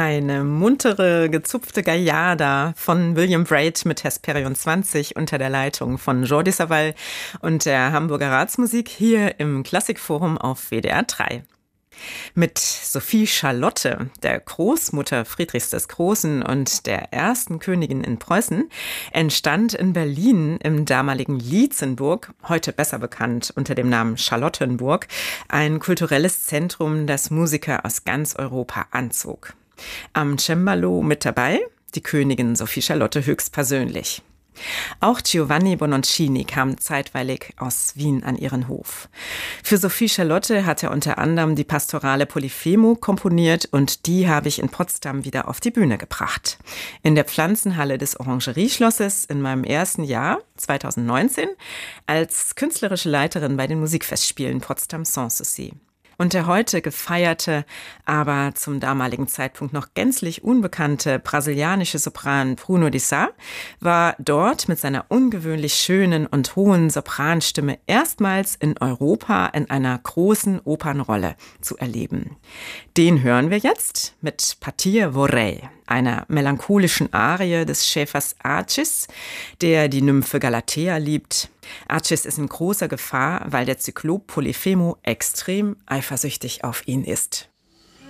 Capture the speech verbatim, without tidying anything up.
Eine muntere, gezupfte Gallarda von William Braid mit Hesperion zwanzig unter der Leitung von Jordi Savall und der Hamburger Ratsmusik hier im Klassikforum auf W D R drei. Mit Sophie Charlotte, der Großmutter Friedrichs des Großen und der ersten Königin in Preußen, entstand in Berlin im damaligen Lietzenburg, heute besser bekannt unter dem Namen Charlottenburg, ein kulturelles Zentrum, das Musiker aus ganz Europa anzog. Am Cembalo mit dabei die Königin Sophie Charlotte höchstpersönlich. Auch Giovanni Bononcini kam zeitweilig aus Wien an ihren Hof. Für Sophie Charlotte hat er unter anderem die Pastorale Polyphemo komponiert und die habe ich in Potsdam wieder auf die Bühne gebracht. In der Pflanzenhalle des Orangerieschlosses in meinem ersten Jahr, zweitausendneunzehn, als künstlerische Leiterin bei den Musikfestspielen Potsdam Sanssouci. Und der heute gefeierte, aber zum damaligen Zeitpunkt noch gänzlich unbekannte brasilianische Sopran Bruno de Sá war dort mit seiner ungewöhnlich schönen und hohen Sopranstimme erstmals in Europa in einer großen Opernrolle zu erleben. Den hören wir jetzt mit Partir Vorrei, einer melancholischen Arie des Schäfers Arcis, der die Nymphe Galatea liebt. Arcis ist in großer Gefahr, weil der Zyklop Polyphemo extrem eifersüchtig auf ihn ist.